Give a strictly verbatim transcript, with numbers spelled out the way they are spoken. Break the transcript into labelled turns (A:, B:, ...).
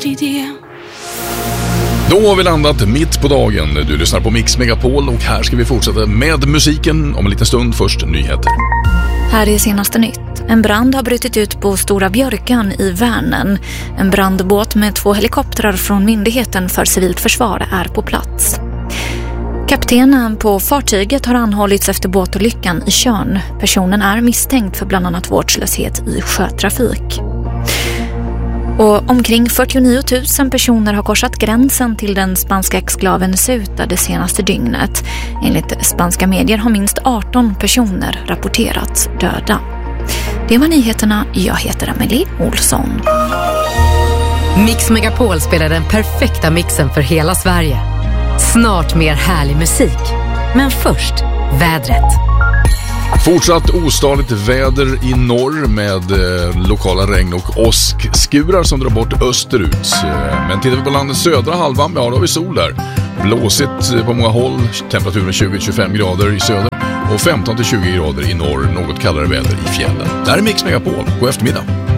A: idé.
B: Då har vi landat mitt på dagen. Du lyssnar på Mix Megapol och här ska vi fortsätta med musiken om en liten stund. Först nyheter.
C: Här är senaste nytt. En brand har brutit ut på Stora Björkan i Värnen. En brandbåt med två helikoptrar från Myndigheten för civilt försvar är på plats. Kaptenen på fartyget har anhållits efter båtolyckan i Tjörn. Personen är misstänkt för bland annat vårdslöshet i sjötrafik. Och omkring fyrtionio tusen personer har korsat gränsen till den spanska exklaven Ceuta det senaste dygnet. Enligt spanska medier har minst arton personer rapporterats döda. Det var nyheterna. Jag heter Amelie Olsson.
D: Mix Megapol spelar den perfekta mixen för hela Sverige. Snart mer härlig musik. Men först, vädret.
B: Fortsatt ostadigt väder i norr med eh, lokala regn- och åskskurar som drar bort österut. Eh, men tittar vi på landets södra halvan, ja då har vi sol där. Blåsigt eh, på många håll, temperaturen tjugo till tjugofem grader i söder och femton till tjugo grader i norr, något kallare väder i fjällen. Där är Mix Megapol, god eftermiddag.